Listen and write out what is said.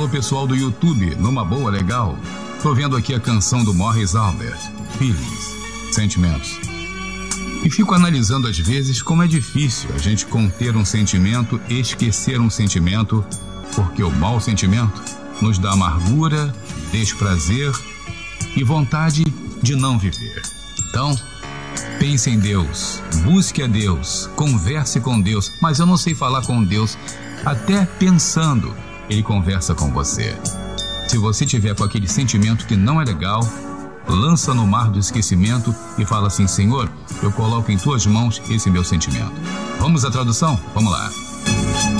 Alô, pessoal do YouTube, numa boa, legal. Tô vendo aqui a canção do Morris Albert, Feelings, Sentimentos. E fico analisando às vezes como é difícil a gente conter um sentimento e esquecer um sentimento, porque o mau sentimento nos dá amargura, desprazer e vontade de não viver. Então, pense em Deus, busque a Deus, converse com Deus, mas eu não sei falar com Deus, até pensando, Ele conversa com você. Se você tiver com aquele sentimento que não é legal, lança no mar do esquecimento e fala assim: Senhor, eu coloco em tuas mãos esse meu sentimento. Vamos à tradução? Vamos lá.